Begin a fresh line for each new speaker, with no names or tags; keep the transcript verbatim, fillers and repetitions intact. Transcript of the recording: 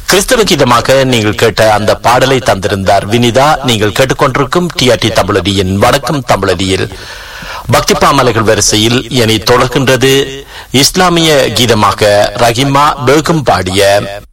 கிறிஸ்தவ கீதமாக நீங்கள் கேட்ட அந்த பாடலை தந்திருந்தார் வினிதா. நீங்கள் கேட்டுக்கொண்டிருக்கும் டிஆர்டி தமிழடியின் வணக்கம் தமிழடியில் பக்தி பாமலைகள் வரிசையில் இனி தொடர்கின்றது இஸ்லாமிய கீதமாக ரஹிமா பேகம் பாடிய